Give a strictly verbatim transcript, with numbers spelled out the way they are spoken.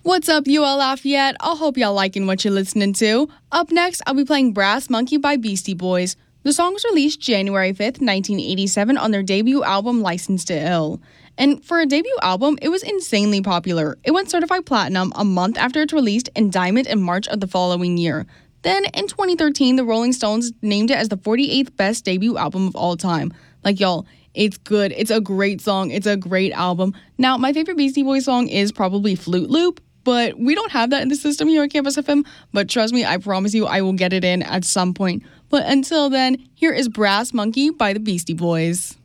What's up, U L Lafayette? I hope y'all liking what you're listening to. Up next, I'll be playing Brass Monkey by Beastie Boys. The song was released January fifth, nineteen eighty-seven on their debut album Licensed to Ill. And for a debut album, it was insanely popular. It went certified platinum a month after it's released and diamond in March of the following year. Then, in twenty thirteen, the Rolling Stones named it as the forty-eighth best debut album of all time. Like, y'all, it's good. It's a great song. It's a great album. Now, my favorite Beastie Boys song is probably Flute Loop, but we don't have that in the system here at Campus F M. But trust me, I promise you I will get it in at some point. But until then, here is Brass Monkey by the Beastie Boys.